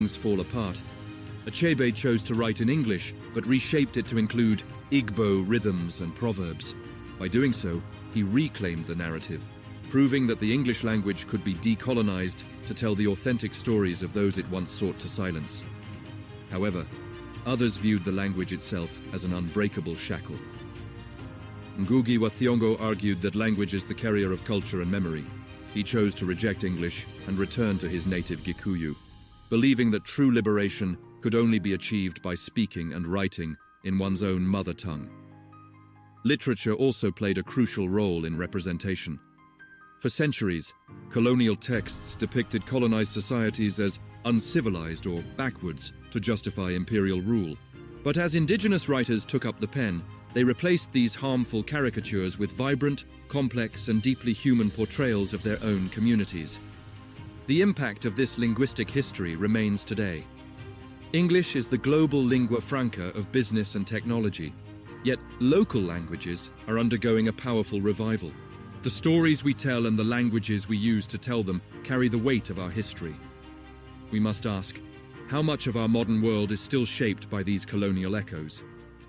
things fall apart. Achebe chose to write in English, but reshaped it to include Igbo rhythms and proverbs. By doing so, he reclaimed the narrative, proving that the English language could be decolonized to tell the authentic stories of those it once sought to silence. However, others viewed the language itself as an unbreakable shackle. Ngugi wa Thiong'o argued that language is the carrier of culture and memory. He chose to reject English and return to his native Gikuyu, believing that true liberation could only be achieved by speaking and writing in one's own mother tongue. Literature also played a crucial role in representation. For centuries, colonial texts depicted colonized societies as uncivilized or backwards to justify imperial rule. But as indigenous writers took up the pen, they replaced these harmful caricatures with vibrant, complex, and deeply human portrayals of their own communities. The impact of this linguistic history remains today. English is the global lingua franca of business and technology, yet local languages are undergoing a powerful revival. The stories we tell and the languages we use to tell them carry the weight of our history. We must ask, how much of our modern world is still shaped by these colonial echoes?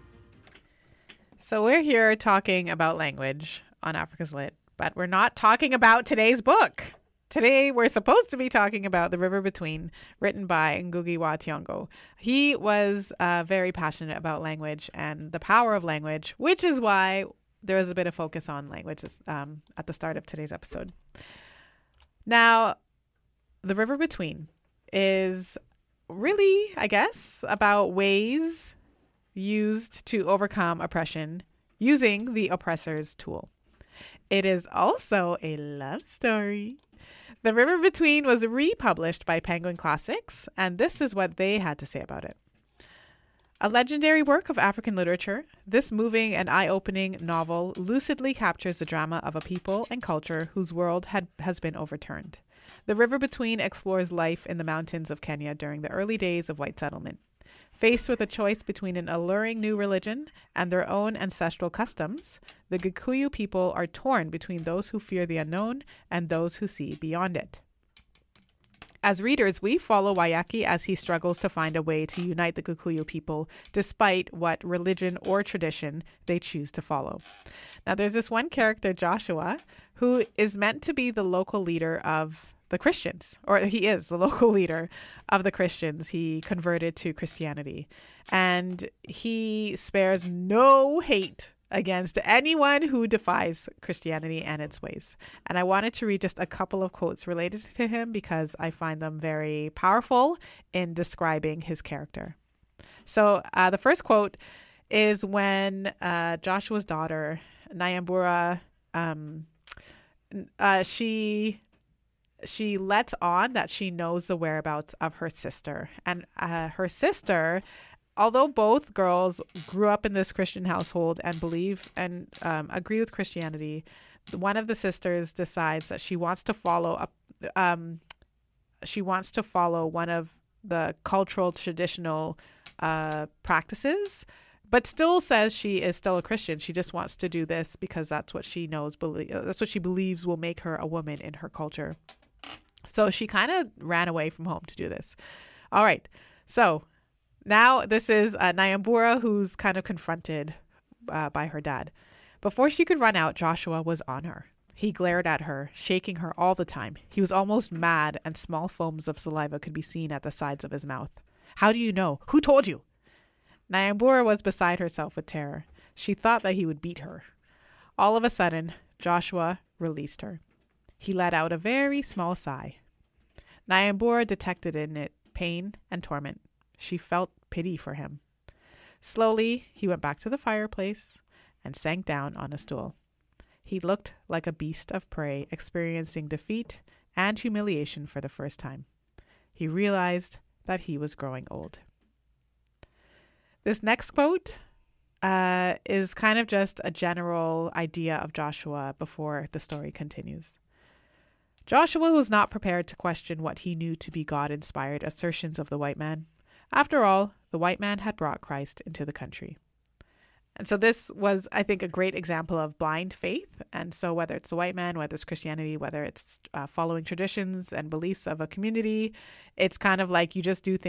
So we're here talking about language on Africa's Lit, but we're not talking about today's book. Today, we're supposed to be talking about The River Between, written by Ngugi wa Thiong'o. He was very passionate about language and the power of language, which is why there is a bit of focus on language at the start of today's episode. Now, The River Between is really, I guess, about ways used to overcome oppression using the oppressor's tool. It is also a love story. The River Between was republished by Penguin Classics, and this is what they had to say about it. A legendary work of African literature, this moving and eye-opening novel lucidly captures the drama of a people and culture whose world has been overturned. The River Between explores life in the mountains of Kenya during the early days of white settlement. Faced with a choice between an alluring new religion and their own ancestral customs, the Gikuyu people are torn between those who fear the unknown and those who see beyond it. As readers, we follow Wayaki as he struggles to find a way to unite the Gikuyu people despite what religion or tradition they choose to follow. Now, there's this one character, Joshua, who is meant to be the local leader of the Christians, or he is the local leader of the Christians. He converted to Christianity, and he spares no hate against anyone who defies Christianity and its ways. And I wanted to read just a couple of quotes related to him because I find them very powerful in describing his character. So the first quote is when Joshua's daughter, Nyambura, she lets on that she knows the whereabouts of her sister. And her sister, although both girls grew up in this Christian household and believe and agree with Christianity, one of the sisters decides that she wants to follow one of the cultural traditional practices, but still says she is still a Christian. She just wants to do this because that's what she knows, that's what she believes will make her a woman in her culture. So she kind of ran away from home to do this. All right. So now this is Nyambura, who's kind of confronted by her dad. Before she could run out, Joshua was on her. He glared at her, shaking her all the time. He was almost mad, and small foams of saliva could be seen at the sides of his mouth. How do you know? Who told you? Nyambura was beside herself with terror. She thought that he would beat her. All of a sudden, Joshua released her. He let out a very small sigh. Nyambura detected in it pain and torment. She felt pity for him. Slowly, he went back to the fireplace and sank down on a stool. He looked like a beast of prey experiencing defeat and humiliation for the first time. He realized that he was growing old. This next quote is kind of just a general idea of Joshua before the story continues. Joshua was not prepared to question what he knew to be God-inspired assertions of the white man. After all, the white man had brought Christ into the country. And so this was, I think, a great example of blind faith. And so whether it's the white man, whether it's Christianity, whether it's following traditions and beliefs of a community, it's kind of like you just do things